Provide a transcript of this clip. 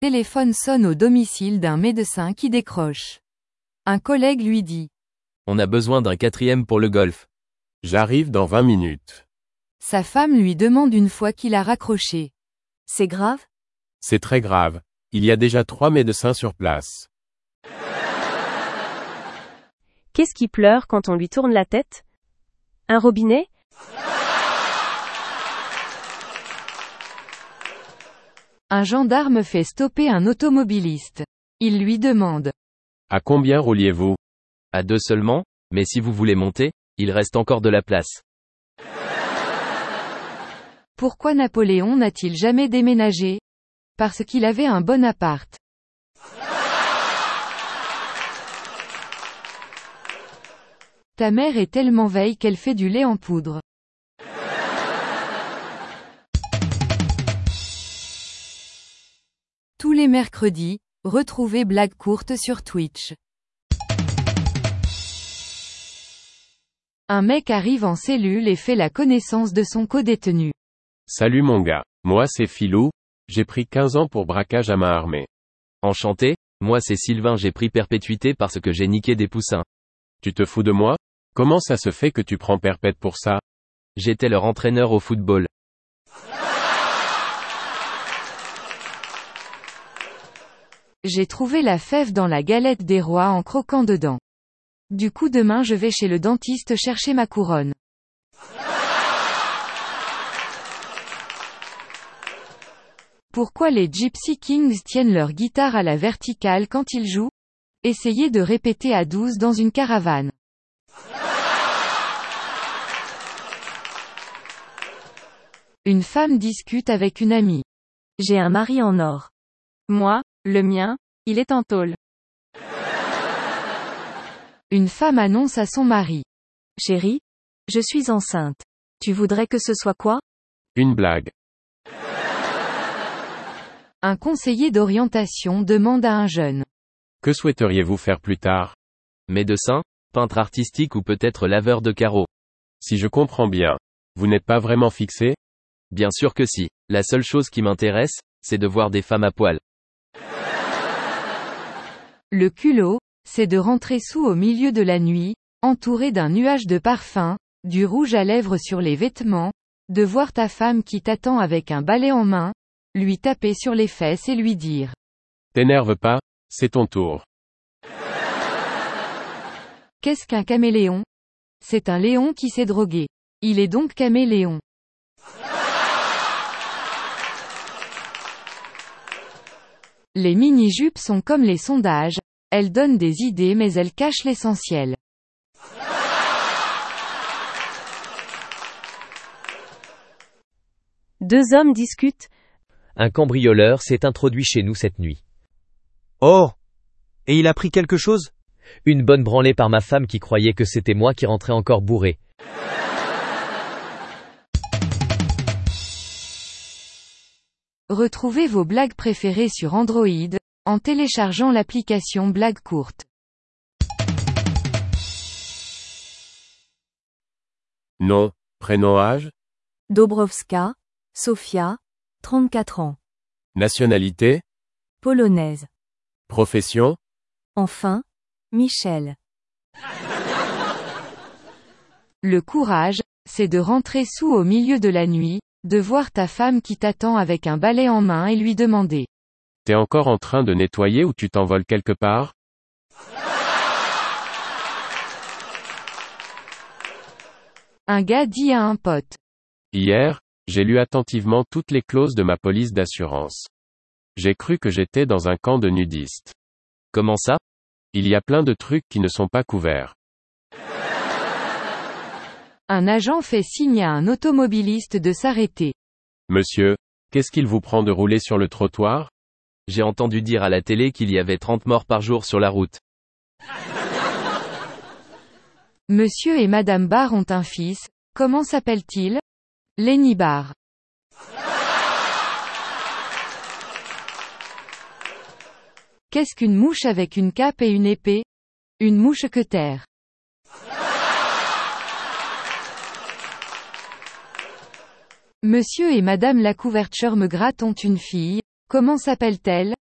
Téléphone sonne au domicile d'un médecin qui décroche. Un collègue lui dit. On a besoin d'un 4e pour le golf. J'arrive dans 20 minutes. Sa femme lui demande une fois qu'il a raccroché. C'est grave? C'est très grave. Il y a déjà 3 médecins sur place. Qu'est-ce qui pleure quand on lui tourne la tête? Un robinet? Un gendarme fait stopper un automobiliste. Il lui demande. À combien rouliez-vous? À 2 seulement, mais si vous voulez monter, il reste encore de la place. Pourquoi Napoléon n'a-t-il jamais déménagé? Parce qu'il avait un bon appart. Ta mère est tellement veille qu'elle fait du lait en poudre. Tous les mercredis, retrouvez Blague courte sur Twitch. Un mec arrive en cellule et fait la connaissance de son codétenu. Salut mon gars, moi c'est Philou, j'ai pris 15 ans pour braquage à main armée. Enchanté, moi c'est Sylvain, j'ai pris perpétuité parce que j'ai niqué des poussins. Tu te fous de moi? Comment ça se fait que tu prends perpète pour ça? J'étais leur entraîneur au football. J'ai trouvé la fève dans la galette des rois en croquant dedans. Du coup demain je vais chez le dentiste chercher ma couronne. Pourquoi les Gypsy Kings tiennent leur guitare à la verticale quand ils jouent? Essayez de répéter à 12 dans une caravane. Une femme discute avec une amie. J'ai un mari en or. Moi, le mien, il est en tôle. Une femme annonce à son mari. Chérie, je suis enceinte. Tu voudrais que ce soit quoi? Une blague. Un conseiller d'orientation demande à un jeune. Que souhaiteriez-vous faire plus tard? Médecin, peintre artistique ou peut-être laveur de carreaux. Si je comprends bien, vous n'êtes pas vraiment fixé? Bien sûr que si. La seule chose qui m'intéresse, c'est de voir des femmes à poil. Le culot, c'est de rentrer sous au milieu de la nuit, entouré d'un nuage de parfum, du rouge à lèvres sur les vêtements, de voir ta femme qui t'attend avec un balai en main, lui taper sur les fesses et lui dire. T'énerve pas, c'est ton tour. Qu'est-ce qu'un caméléon? C'est un léon qui s'est drogué. Il est donc caméléon. Les mini-jupes sont comme les sondages, elles donnent des idées mais elles cachent l'essentiel. Deux hommes discutent. Un cambrioleur s'est introduit chez nous cette nuit. Oh! Et il a pris quelque chose? Une bonne branlée par ma femme qui croyait que c'était moi qui rentrais encore bourré. Retrouvez vos blagues préférées sur Android, en téléchargeant l'application Blague courte. Nom, prénom, âge? Dobrowska, Sofia, 34 ans. Nationalité? Polonaise. Profession? Enfin, Michel. Le courage, c'est de rentrer sous au milieu de la nuit, de voir ta femme qui t'attend avec un balai en main et lui demander. T'es encore en train de nettoyer ou tu t'envoles quelque part? Un gars dit à un pote. Hier, j'ai lu attentivement toutes les clauses de ma police d'assurance. J'ai cru que j'étais dans un camp de nudistes. Comment ça? Il y a plein de trucs qui ne sont pas couverts. Un agent fait signe à un automobiliste de s'arrêter. Monsieur, qu'est-ce qu'il vous prend de rouler sur le trottoir? J'ai entendu dire à la télé qu'il y avait 30 morts par jour sur la route. Monsieur et Madame Barr ont un fils, comment s'appelle-t-il? Lenny Barr. Qu'est-ce qu'une mouche avec une cape et une épée? Une mouche-queutère. Monsieur et Madame la Couverture me gratte ont une fille, comment s'appelle-t-elle?